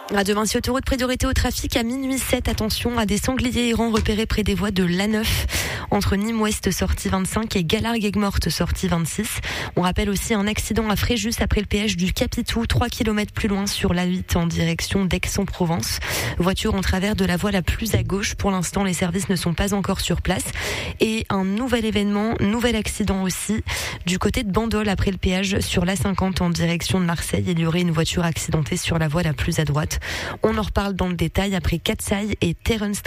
À de Vinci autoroute priorité au trafic à minuit 7. Attention à des sangliers errants repérés près des voies de l'A9 entre Nîmes Ouest sortie 25 et Galargues-Aigues-Mortes sortie 26. On rappelle aussi un accident à Fréjus après le péage du Capitou, 3 km plus loin sur l'A8 en direction d'Aix-en-Provence. Voiture en travers de la voie la plus à gauche. Pour l'instant, les services ne sont pas encore sur place. Et un nouvel événement, nouvel accident aussi du côté de Bandol après le péage sur l'A50 en direction de Marseille. Il y aurait une voiture accidentée sur la voie la plus à droite. On en reparle dans le détail après Katsai et Terence.